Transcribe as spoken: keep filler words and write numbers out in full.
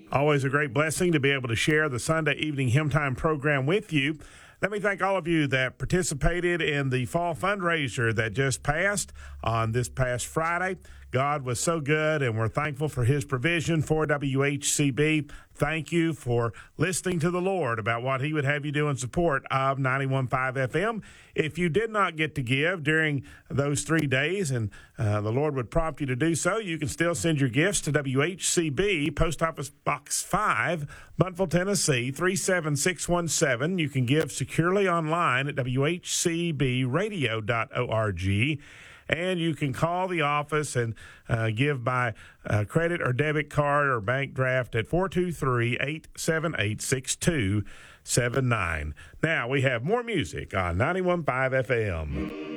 Always a great blessing to be able to share the Sunday evening hymn time program with you. Let me thank all of you that participated in the fall fundraiser that just passed on this past Friday. God was so good, and we're thankful for his provision for W H C B. Thank you for listening to the Lord about what he would have you do in support of ninety-one point five F M. If you did not get to give during those three days, and uh, the Lord would prompt you to do so, you can still send your gifts to W H C B, Post Office Box five, Buntville, Tennessee, three seven six one seven. You can give securely online at W H C B radio dot org. And you can call the office and uh, give by uh, credit or debit card or bank draft at four two three, eight seven eight, six two seven nine. Now we have more music on ninety-one point five F M.